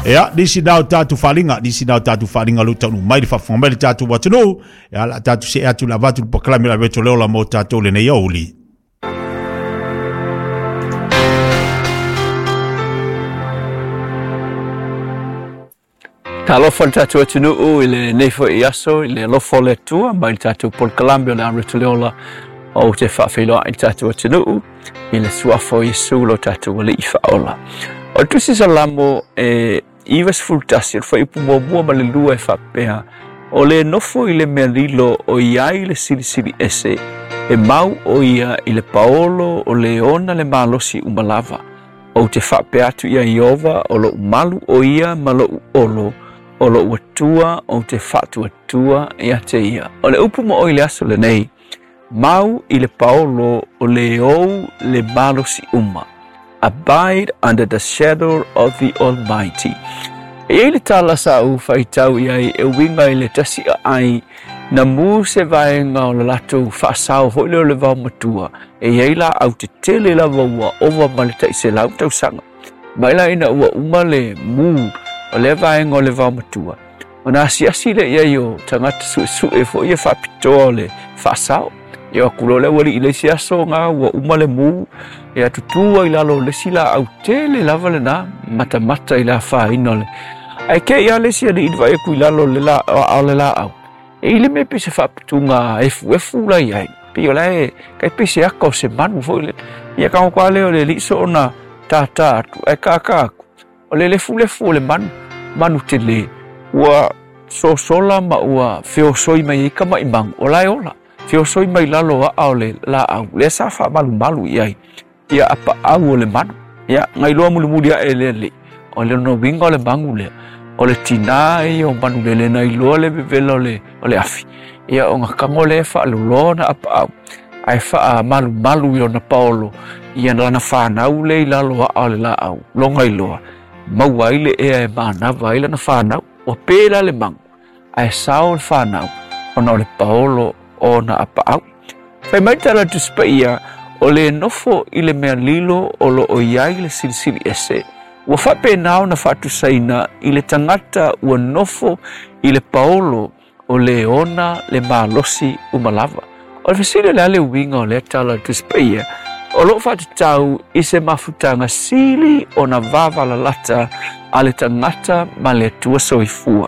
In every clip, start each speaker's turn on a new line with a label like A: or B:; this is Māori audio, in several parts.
A: Ea, disi dau tatu whalinga lo tau mai fa fonga mai tatu watu no. Ea, la tatu se atu la vatu paklami la veto leo la mo tatu le nei auli.
B: Ta lofo le tatu atunuu ile neifo I aso ile lofo le tua mai tatu pol kalambio le amre tuleola o te whaafeiloa I tatu atunuu ile suafo Yesu lo tatu wale I whaola. O tusi salamo Iwas fultasi o whaipu mua ma le lua whapea o le nofo I le mea lilo o iai le silisili ese mau o ia I le paolo o le ona le malosi umalava o te whapea atu ia Iova o lo umalu o ia ma lo olo o lo uatua o te whatu atua ia te ia. O le upu mo o I le aso le nei, mau I le paolo o le ou le malosi uma. Abide under the shadow of the Almighty. E le tala sa u whaitau iai e winga I le tasi ai na mu se vaenga o le lato whaasau hoi leo le vau matua e la au te tele la vaua ova malita I se lau tau sanga. Maila ina ua uma le mu o le vaenga o le vau matua. O na asiasi le iai o tangata su e fo ia whapitoa le whaasau. Ia kulo le wali I le siaso ngā ua uma le mu e atutua I lalo le sila au tele lava le na mata I la wha inole. Ai ke ia le sia li idwa e kui lalo le la au le la au. E ile me pese whapitunga efu la iai. Pi o lai kai pese aka o se manu fo ile. Ia kama kwa leo le liso o na tata atu e kaka aku. O le lefu o le manu te le. Ua sola ma ua feosoi mai I kama imangu. O lai ola. Feosoi mai lalo a au le la au. Le sa wha malu iai. Ia apa au o le manu. Ia ngai loa muli a ele. O le no winga o le mangu le. O le tina e o manu le na I loa le bevela o le afi. Ia o ngakango le wha aluloa na apa au. Ai wha malu I o na paolo. Ia na lana whanau le I lalo a au le la au. Longa I loa. Maua ile e maanawa ila na whanau. O pēla le mangu. Ai sao le whanau. O na o le paolo o na apa au. Whai maitala tu spaia o le nofo I le mea lilo o lo o iai le silisili ese. Ua whape nao na whatu saina I le tangata ua nofo I le paolo o le ona le malosi umalava. O le whesile le ale winga o le tala tu spaia o lo whatu tau I se mafutanga sili o na vavala lata a le tangata ma le tua soifua.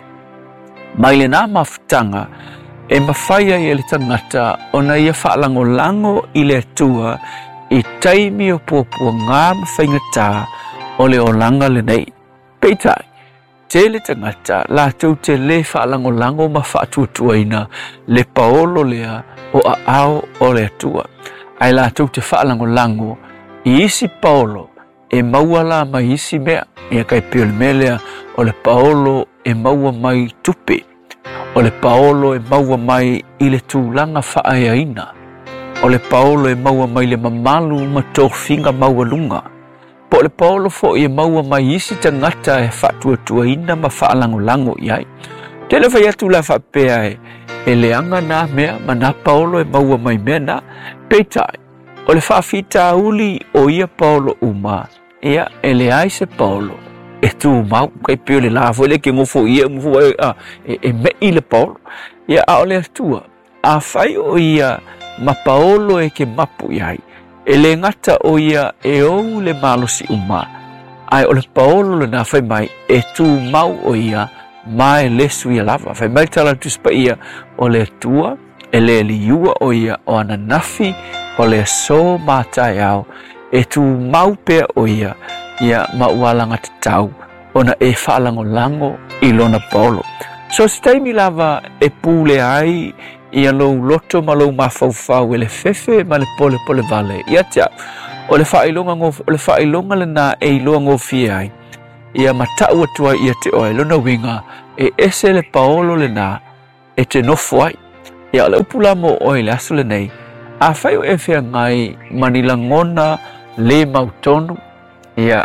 B: Mai le na mafutanga e mawhaia I le tangata o na ia whaalango I le tua I taimi o pōpua ngā mawhaingatā o le olanga le nei. Peitai, te le tangata, la tau te le whaalango ma whaatuatuaina le paolo lea o a ao o le atua. Ai la tau te whaalango I isi paolo e maua la mai isi mea. Ia kai pio le melea o le paolo e maua mai tupe. O le paolo e maua mai I le tūlanga whaaeaina. O le paolo e maua mai le mamalu ma tōwhinga maua lunga. Po le paolo fo e maua mai isi tangata e whaatuatuaina ma whaalango iai. Te le whai atu la whapea e leanga nā mea ma nā paolo e maua mai mea nā. Peitai, o le whaafita uli o ia paolo uma. Ia e le aise paolo. E tu mau kai pio le la foi le ke ngofo ia mo e me ile paolo ia a ole tua a fai o ia ma paolo e ke mapu iai e le ngata o ia e o le malosi uma ai ole paolo le na fai mai e tu mau o ia mai le sui lava fai mai tala tu spa ia o le tua e le liua o ia o ana nafi o le so matai au e tu mau pe o ia ia maualanga te tau ona e whaalango I lona paolo. So staimi lava e pule ai ia lo loto ma lo mawhauwhau e le fefe ma le pole vale. Ia tia, o le whailonga le na e iloa ngofi ai. Ia matau atua ia te oe lona winga e ese le paolo le na e te nofo ai. Ia le upula mo oe le aso le nei. A whai o e whea ngai manilangona le mautono. Ia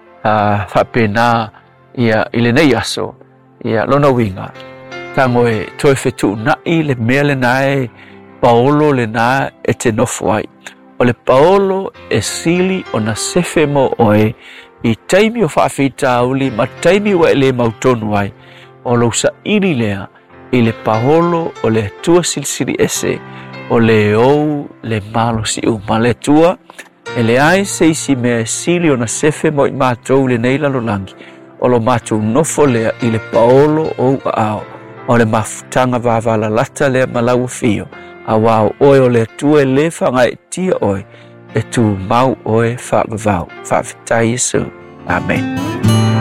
B: whapena ia ile nei aso ia lona winga tango e toe fetu nai le mea le nae paolo le na e te nofo ai o le paolo e sili o na sefe mo oe I taimi o whaafita uli, ma taimi wa ele mautonu ai, o lo sa iri lea, i le paholo o le tua silisiri ese, o le ou le malo si ma le tua, e le ai se isi mea sili o na sefe mo I mātou le neila lo langi, o lo mātou nofo lea I le paolo ou ao, o le mafutanga vāvala lata lea malau fio, a wao oe o le tua le whanga e tia oe, e tu mau oe whaakavau, whaafitai Yesu. Amen.